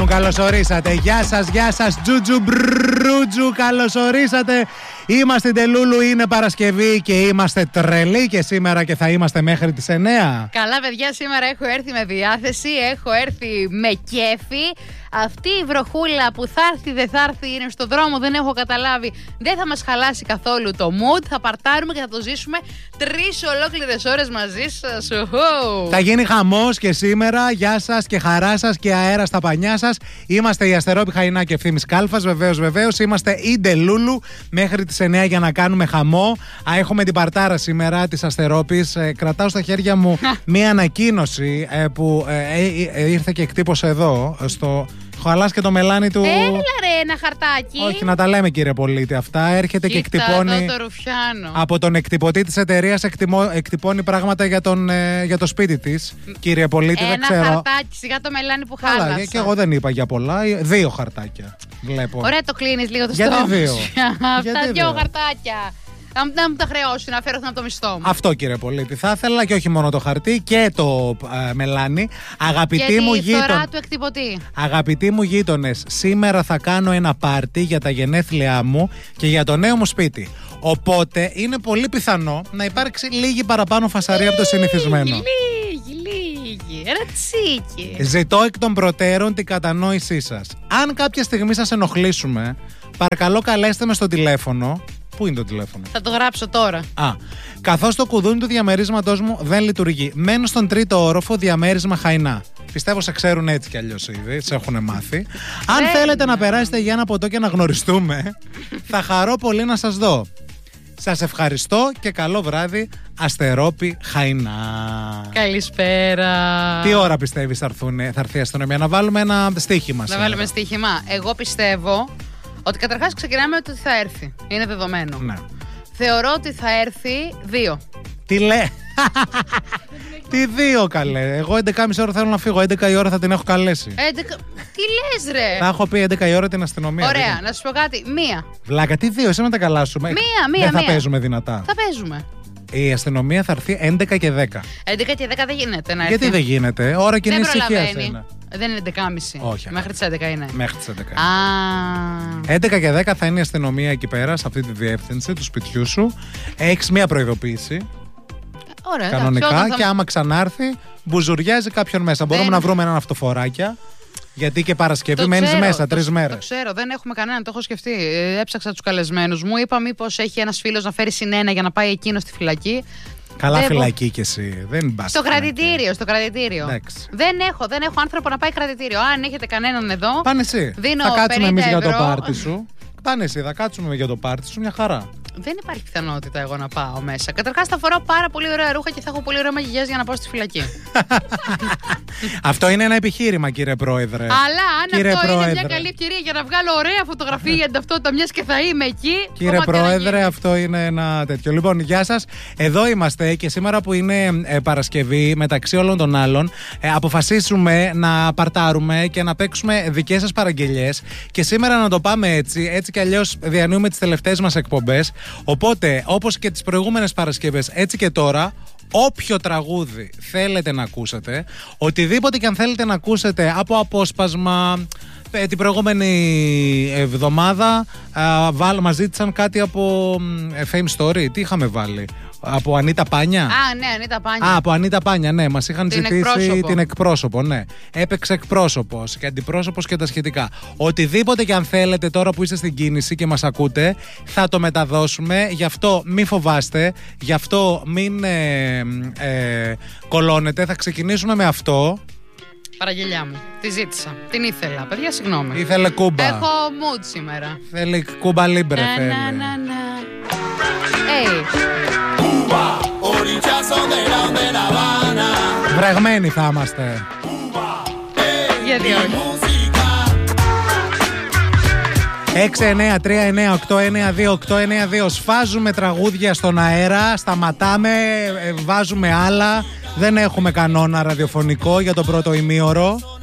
καλώς ορίσατε. Γεια σας, Τζουτζου Μπρούτζου, καλώς ορίσατε. Είμαστε Τελούλου, είναι Παρασκευή και είμαστε τρελοί και σήμερα και θα είμαστε μέχρι τις 9. Καλά παιδιά, σήμερα έχω έρθει με διάθεση, έχω έρθει με κέφι. Αυτή η βροχούλα που θα έρθει δεν θα έρθει, είναι στο δρόμο, δεν έχω καταλάβει. Δεν θα μας χαλάσει καθόλου το mood. Θα παρτάρουμε και θα το ζήσουμε 3 ολόκληρες ώρες μαζί σας. Θα γίνει χαμός και σήμερα. Γεια σας και χαρά σας και αέρα στα πανιά σας. Είμαστε η Αστερόπη Χαϊνά και Ευθύμης Κάλφας. Βεβαίως. Είμαστε η Τελούλου μέχρι τις 9 για να κάνουμε χαμό. Έχουμε την παρτάρα σήμερα της Αστερόπης. Κρατάω στα χέρια μου μία ανακοίνωση που ήρθε και εκτύπωσε εδώ στο. Χαλάς και το μελάνι του. Έλα ρε, ένα χαρτάκι. Όχι, να τα λέμε κύριε πολίτη αυτά. Έρχεται και εκτυπώνει. Εδώ το ρουφιάνο. Από τον εκτυπωτή της εταιρείας εκτυπώνει πράγματα για το σπίτι της. Κύριε πολίτη, δεν ξέρω. Ένα χαρτάκι, σιγά το μελάνι που χάλασα. Καλά, και εγώ δεν είπα για πολλά. 2 χαρτάκια. Βλέπω. Ωραία, το κλείνεις λίγο το γιατί στόμα. 2. Αυτά 2 χαρτάκια. Να μου τα χρεώσουν, να φέρω από το μισθό μου. Αυτό κύριε πολίτη. Θα ήθελα και όχι μόνο το χαρτί και το μελάνι. Αγαπητοί μου αγαπητοί μου γείτονες, σήμερα θα κάνω ένα πάρτι για τα γενέθλιά μου και για το νέο μου σπίτι. Οπότε είναι πολύ πιθανό να υπάρξει λίγη παραπάνω φασαρία από το συνηθισμένο. Λίγη. Ρατσίκι. Ζητώ εκ των προτέρων την κατανόησή σας. Αν κάποια στιγμή σας ενοχλήσουμε, παρακαλώ καλέστε με στο τηλέφωνο. Πού είναι το τηλέφωνο? Θα το γράψω τώρα. Καθώς το κουδούνι του διαμερίσματός μου δεν λειτουργεί. Μένω στον 3ο όροφο, διαμέρισμα Χαϊνά. Πιστεύω σε ξέρουν έτσι κι αλλιώς ήδη, σε έχουν μάθει. Αν θέλετε να περάσετε για ένα ποτό και να γνωριστούμε, θα χαρώ πολύ να σας δω. Σας ευχαριστώ και καλό βράδυ, Αστερόπη Χαϊνά. Καλησπέρα. Τι ώρα πιστεύεις θα έρθει η αστυνομία? Να βάλουμε ένα στοίχημα. Να βάλουμε στοίχημα. Εγώ πιστεύω ότι καταρχάς ξεκινάμε ότι θα έρθει. Είναι δεδομένο. Ναι. Θεωρώ ότι θα έρθει 2. Τι λέει? Τι 2 καλέ? Εγώ 11.30 ώρα θέλω να φύγω. 11 η ώρα θα την έχω καλέσει. Τι λες ρε? Θα έχω πει 11 η ώρα την αστυνομία. Ωραία, να σου πω κάτι. 1. Βλάκα, τι 2, εσύ να τα καλάσουμε. 1. Δεν θα παίζουμε δυνατά. Θα παίζουμε. Η αστυνομία θα έρθει 11 και 10. 11 και 10 δεν γίνεται να έρθει. Γιατί δεν γίνεται? Ώρα κοινή ησυχία είναι. Δεν είναι 11.30. Όχι. Μέχρι τις 11 είναι. Μέχρι τις 11. 11 και 10 θα είναι η αστυνομία εκεί πέρα, σε αυτή τη διεύθυνση του σπιτιού σου. Έχεις μία προειδοποίηση. Ωραία, κανονικά. Και άμα ξανάρθει, μπουζουριάζει κάποιον μέσα. Μπορούμε να βρούμε έναν αυτοφοράκια. Γιατί και Παρασκευή μένεις μέσα 3 μέρες. Το ξέρω, δεν έχουμε κανέναν, το έχω σκεφτεί. Έψαξα τους καλεσμένους μου. Είπα μήπως έχει ένας φίλος να φέρει συνένα για να πάει εκείνο στη φυλακή. Καλά, φυλακή κι εσύ. Δεν πας. Στο κρατητήριο. Δεν έχω άνθρωπο να πάει κρατητήριο. Αν έχετε κανέναν εδώ. Πάνε εσύ. Δίνω θα κάτσουμε εμείς για το ευρώ. πάρτι σου. Πάνε εσύ, θα κάτσουμε για το πάρτι σου, μια χαρά. Δεν υπάρχει πιθανότητα εγώ να πάω μέσα. Καταρχάς θα φοράω πάρα πολύ ωραία ρούχα και θα έχω πολύ ωραία μαγιγιές για να πάω στη φυλακή. Αυτό είναι ένα επιχείρημα, κύριε Πρόεδρε. Αλλά αν κύριε αυτό Πρόεδρε, είναι μια καλή ευκαιρία για να βγάλω ωραία φωτογραφία για την ταυτότητα, μιας και θα είμαι εκεί. Κύριε Πρόεδρε, αυτό είναι ένα τέτοιο. Λοιπόν, γεια σας. Εδώ είμαστε και σήμερα που είναι Παρασκευή, μεταξύ όλων των άλλων, αποφασίσουμε να παρτάρουμε και να παίξουμε δικές σας παραγγελιές. Και σήμερα να το πάμε έτσι κι αλλιώς διανύουμε τις τελευταίες μας εκπομπές. Οπότε, όπως και τις προηγούμενες Παρασκευές, έτσι και τώρα, όποιο τραγούδι θέλετε να ακούσετε, οτιδήποτε και αν θέλετε να ακούσετε από απόσπασμα. Την προηγούμενη εβδομάδα μας ζήτησαν κάτι από Fame Story. Τι είχαμε βάλει? Από Ανίτα Πάνια. Ναι, Ανίτα Πάνια. Από Ανίτα Πάνια, ναι. Μας είχαν ζητήσει εκπρόσωπο. την εκπρόσωπο, ναι. Έπαιξε εκπρόσωπος και αντιπρόσωπος και τα σχετικά. Οτιδήποτε και αν θέλετε τώρα που είστε στην κίνηση και μας ακούτε, θα το μεταδώσουμε. Γι' αυτό μην φοβάστε. Γι' αυτό μην κολώνετε. Θα ξεκινήσουμε με αυτό. Παραγγελιά μου. Τη ζήτησα. Την ήθελα. Παιδιά, συγγνώμη. Ήθελε κούμπα. Έχω mood σήμερα. Θέλει κούμπα λίμπρε, θέλει. Βρεγμένοι θα είμαστε. Γιατί όχι? 6939892. Σφάζουμε τραγούδια στον αέρα, σταματάμε, βάζουμε άλλα. Δεν έχουμε κανόνα ραδιοφωνικό για το πρώτο ημίωρο.